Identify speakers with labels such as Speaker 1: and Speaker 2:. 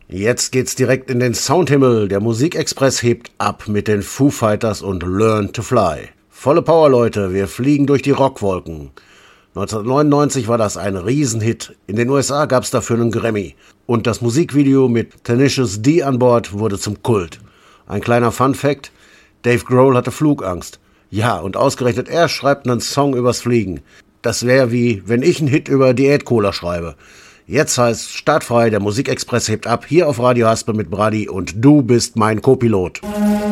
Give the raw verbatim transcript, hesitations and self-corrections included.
Speaker 1: Jetzt geht's direkt in den Soundhimmel. Der Musikexpress hebt ab mit den Foo Fighters und Learn to Fly. Volle Power, Leute, wir fliegen durch die Rockwolken. neunzehnhundertneunundneunzig war das ein Riesenhit. In den U S A gab's dafür einen Grammy. Und das Musikvideo mit Tenacious D an Bord wurde zum Kult. Ein kleiner Fun-Fact: Dave Grohl hatte Flugangst. Ja, und ausgerechnet er schreibt einen Song übers Fliegen. Das wäre wie, wenn ich einen Hit über Diät-Cola schreibe. Jetzt heißt startfrei, der Musikexpress hebt ab, hier auf Radio Haspel mit Brady und du bist mein Co-Pilot.